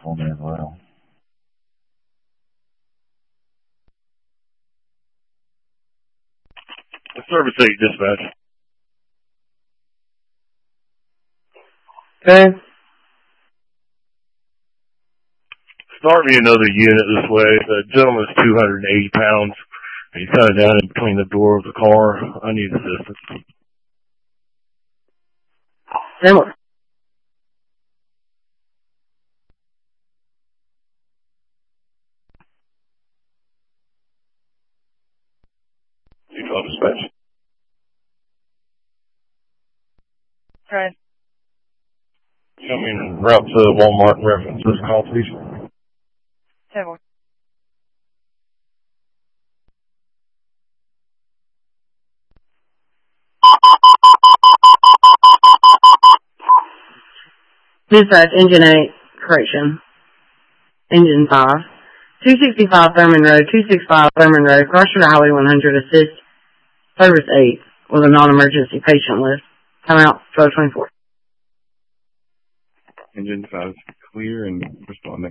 for me as well. Service 8 dispatch. Okay. Start me another unit this way. The gentleman's 280 pounds. He's kind of down in between the door of the car. I need assistance. Similar. C-12 dispatch. Okay. Tell me en route to Walmart and reference this call, please. 10-4. Dispatch, Engine 8, correction. Engine 5. 265 Thurman Road, 265 Thurman Road, Crossroad Highway 100, assist Service 8 with a non-emergency patient list. Come out 1224. Engine 5 clear and responding.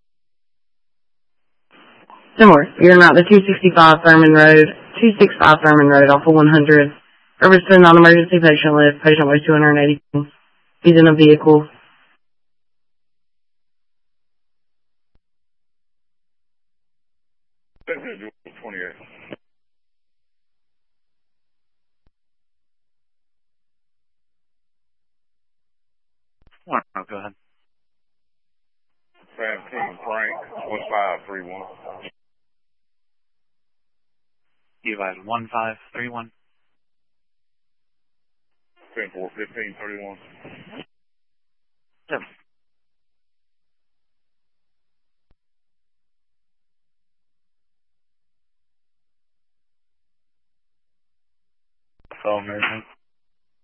Similar. You're en route to 265 Thurman Road, 265 Thurman Road off of 100. Service to a non-emergency patient list. Patient weighs 280 pounds. He's in a vehicle. That's it, 28. Oh, go ahead. Sam King Frank, 1531. Eli 1531. 10-4, 1531. Yep. Phone, everything.